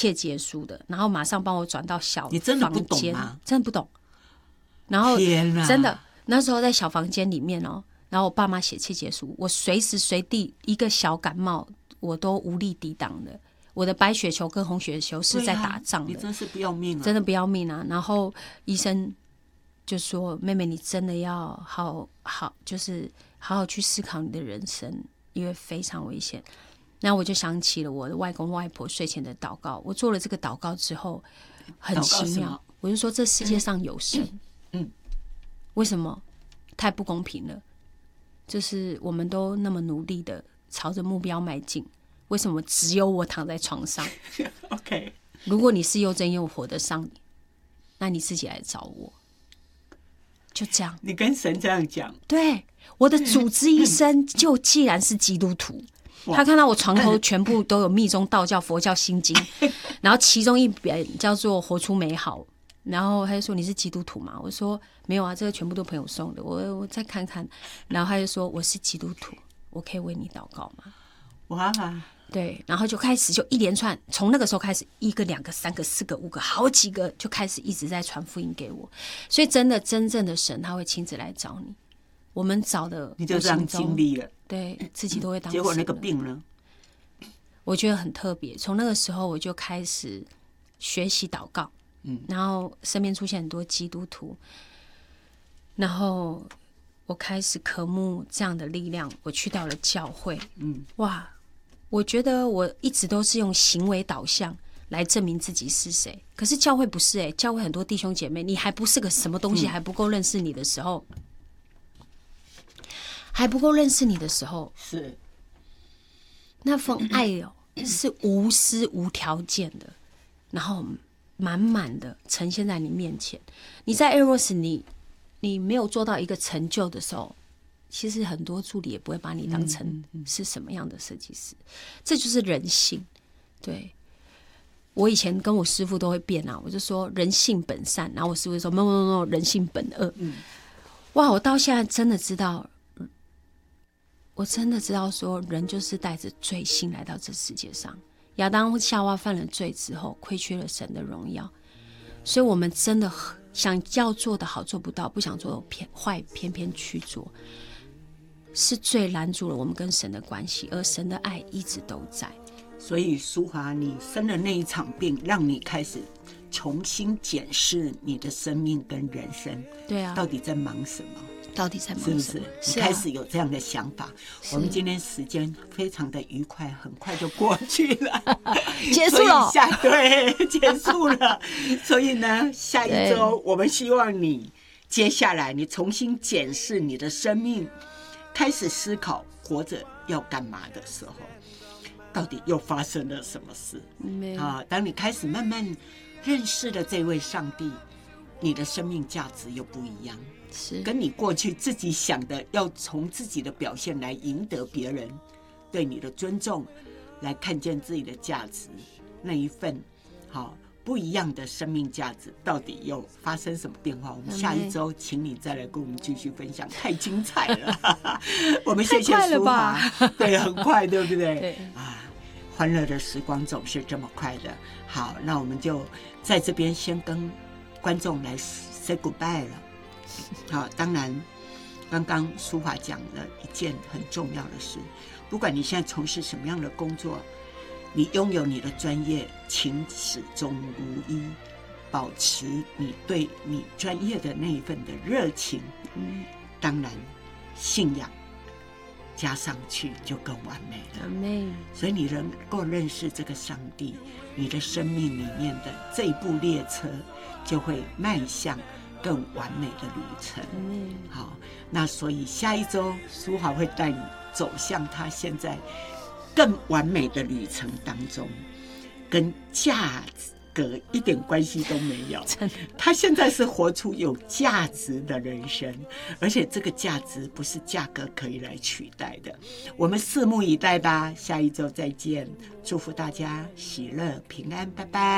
切结束的，然后马上帮我转到小房间。 你真的不懂吗？ 真的不懂。然后真的那时候在小房间里面然后我爸妈写切结书，我随时随地一个小感冒我都无力抵挡的。我的白血球跟红血球是在打仗的， 你真是不要命啊！ 真的不要命啊！然后医生就说：“妹妹，你真的要就是好好去思考你的人生，因为非常危险。”那我就想起了我的外公外婆睡前的祷告。我做了这个祷告之后，很奇妙，我就说这世界上有神，为什么？太不公平了。就是我们都那么努力的朝着目标迈进，为什么只有我躺在床上 ？OK， 如果你是又真又活得上，那你自己来找我。就这样， 你跟神这样讲。 对，我的主治医生就既然是基督徒，他看到我床头全部都有密宗、道教、佛教心经，然后其中一本叫做《活出美好》，然后他就说：“你是基督徒吗？”我说：“没有啊，这个全部都朋友送的。”我再看看，然后他就说：“我是基督徒，我可以为你祷告吗？” 哇！ 对，然后就开始就一连串，从那个时候开始，一个、两个、三个、四个、五个，好几个就开始一直在传福音给我。所以真正的神他会亲自来找你，我们找的你就这样经历了， 对自己都会当神了。 结果那个病呢？ 我觉得很特别，从那个时候我就开始学习祷告，然后身边出现很多基督徒，然后我开始渴慕这样的力量，我去到了教会，哇！我觉得我一直都是用行为导向来证明自己是谁，可是教会不是教会很多弟兄姐妹，你还不是个什么东西，还不够认识你的时候， 是那份爱是无私无条件的，然后满满的呈现在你面前。你在 Eros 你没有做到一个成就的时候，其实很多助理也不会把你当成是什么样的设计师，这就是人性。对，我以前跟我师父都会辩我就说人性本善，然后我师父说 no， 人性本恶。哇，我到现在真的知道，说人就是带着罪性来到这世界上。亚当夏娃犯了罪之后，亏缺了神的荣耀，所以我们真的想要做的好做不到，不想做的坏偏偏去做。是最拦住了我们跟神的关系，而神的爱一直都在。 所以淑华，你生的那一场病，让你开始重新检视你的生命跟人生。 对啊， 到底在忙什么？ 是不是？ 你开始有这样的想法。我们今天时间非常的愉快，很快就过去了， 结束了。 对，结束了。所以呢，下一周我们希望你接下来你重新检视你的生命。开始思考活着要干嘛的时候，到底又发生了什么事当你开始慢慢认识了这位上帝，你的生命价值又不一样， 是跟你过去自己想的要从自己的表现来赢得别人对你的尊重，来看见自己的价值，那一份不一样的生命价值到底又发生什么变化？我们下一周请你再来跟我们继续分享，太精彩了！我们谢谢淑华，对，很快，对不对？ 对欢乐的时光总是这么快的。好，那我们就在这边先跟观众来 say goodbye 了。好，当然，刚刚淑华讲了一件很重要的事，不管你现在从事什么样的工作。你拥有你的专业，请始终如一，保持你对你专业的那一份的热情。当然，信仰加上去就更完美了。所以你能够认识这个上帝，你的生命里面的这一部列车就会迈向更完美的旅程。好，那所以下一周淑华会带你走向他现在更完美的旅程当中，跟价格一点关系都没有。他现在是活出有价值的人生，而且这个价值不是价格可以来取代的。我们拭目以待吧，下一周再见，祝福大家喜乐平安，拜拜。